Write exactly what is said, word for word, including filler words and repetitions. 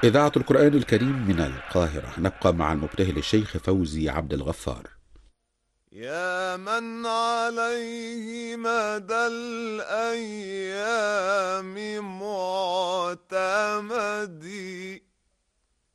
إذاعة القرآن الكريم من القاهرة، نبقى مع المبتهل الشيخ فوزي عبد الغفار. يا من عليه مدى الأيام